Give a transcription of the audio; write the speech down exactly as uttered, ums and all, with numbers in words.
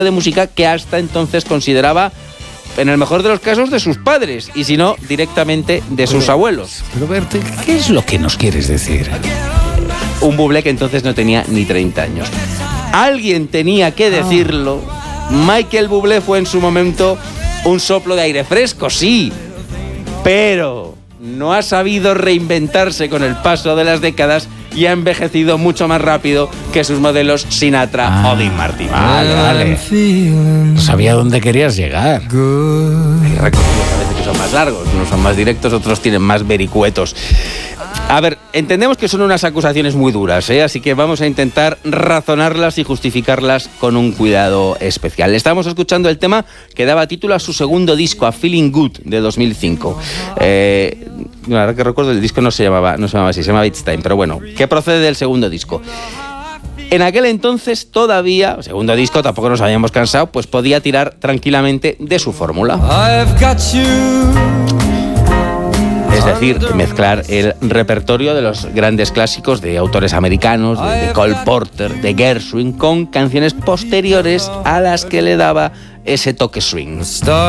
de música que hasta entonces consideraba, en el mejor de los casos, de sus padres, y si no, directamente de sus pero, abuelos. Pero Berti, ¿qué es lo que nos quieres decir? Un Bublé que entonces no tenía ni treinta años. Alguien tenía que decirlo. Michael Bublé fue en su momento un soplo de aire fresco, sí, pero no ha sabido reinventarse con el paso de las décadas y ha envejecido mucho más rápido que sus modelos Sinatra ah, o Dean Martin. Vale, vale. No sabía dónde querías llegar. Hay recorridos a veces que son más largos, unos son más directos, otros tienen más vericuetos. A ver, entendemos que son unas acusaciones muy duras, ¿eh? Así que vamos a intentar razonarlas y justificarlas con un cuidado especial. Estamos escuchando el tema que daba título a su segundo disco, a Feeling Good, de dos mil cinco. Eh, ahora que recuerdo, el disco no se llamaba, no se llamaba así, se llamaba It's Time, pero bueno, que procede del segundo disco. En aquel entonces todavía, segundo disco, tampoco nos habíamos cansado, pues podía tirar tranquilamente de su fórmula. Es decir, mezclar el repertorio de los grandes clásicos de autores americanos, de, de Cole Porter, de Gershwin, con canciones posteriores a las que le daba ese toque swing.